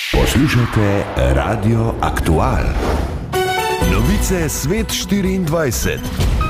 Poslušate Radio Aktual. Novice Svet 24.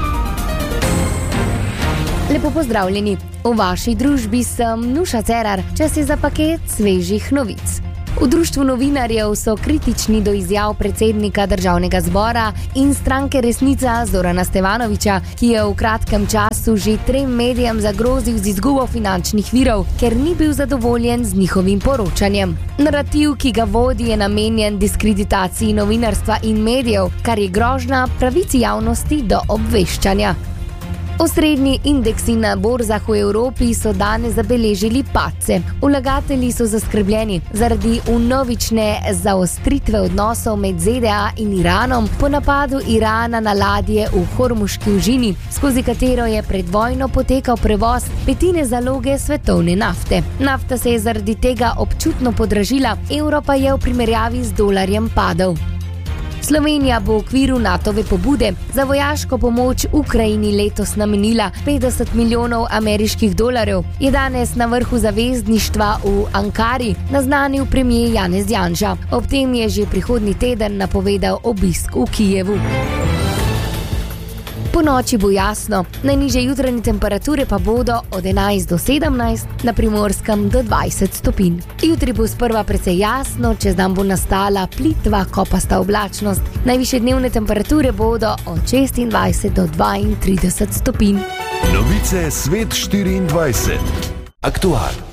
Lepo pozdravljeni. V vaši družbi sem Nuša Cerar. Čas je za paket svežih novic. V društvu novinarjev so kritični do izjav predsednika Državnega zbora in stranke Resnica Zorana Stevanovića, ki je v kratkem času že 3 medijem zagrozil z izgubo finančnih virov, ker ni bil zadovoljen z njihovim poročanjem. Narativ, ki ga vodi, je namenjen diskreditaciji novinarstva in medijev, kar je grožnja pravici javnosti do obveščanja. Osrednji indeksi na borzah v Evropi so danes zabeležili padce. Vlagatelji so zaskrbljeni zaradi vnovične zaostritve odnosov med ZDA in Iranom po napadu Irana na ladje v Hormuški užini, skozi katero je pred vojno potekal prevoz petine zaloge svetovne nafte. Nafta se je zaradi tega občutno podražila, evro pa je v primerjavi z dolarjem padel. Slovenija bo v okviru NATO-ve pobude za vojaško pomoč Ukrajini letos namenila 50 milijonov ameriških dolarjev, je danes na vrhu zavezništva v Ankari naznanil premier Janez Janša. Ob tem je že prihodnji teden napovedal obisk v Kijevu. Po noči bo jasno, najnižje jutranje temperature pa bodo od 11 do 17, na Primorskem do 20 stopinj. Jutri bo sprva precej jasno, čez dan bo nastala plitva kopasta oblačnost. Najvišje dnevne temperature bodo od 26 do 32 stopinj. Novice Svet 24. Aktual.